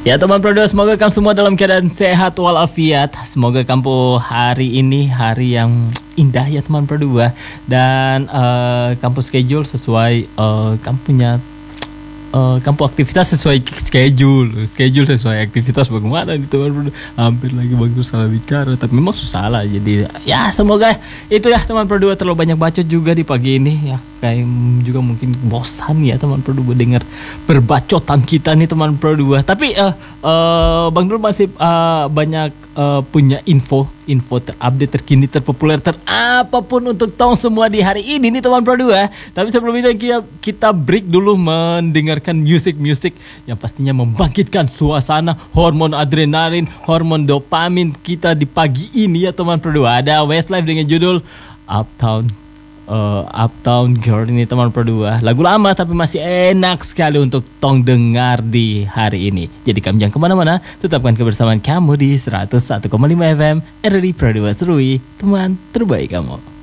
Ya teman Pro 2, semoga kamu semua dalam keadaan sehat walafiat. Semoga kamu hari ini hari yang indah ya teman Pro 2. Dan kamu schedule sesuai kamu punya kamu aktivitas sesuai schedule sesuai aktivitas. Bagaimana nih teman Pro 2? Hampir lagi bagus salah bicara, tapi memang susah lah. Jadi ya semoga itu ya teman Pro 2. Terlalu banyak bacot juga di pagi ini ya. Kayak juga mungkin bosan ya teman Pro 2 dengar berbacotan kita nih teman Pro 2. Tapi Bang Dul masih banyak punya info terupdate, terkini, terpopuler, terapapun untuk tong semua di hari ini nih teman Pro 2. Tapi sebelum itu kita break dulu mendengarkan musik yang pastinya membangkitkan suasana, hormon adrenalin, hormon dopamin kita di pagi ini ya teman Pro 2. Ada Westlife dengan judul Uptown Girl ini teman Pro 2. Lagu lama tapi masih enak sekali untuk tong dengar di hari ini. Jadi kamu jangan kemana-mana, tetapkan kebersamaan kamu di 101,5 FM RRI Pro 2 Serui, teman terbaik kamu.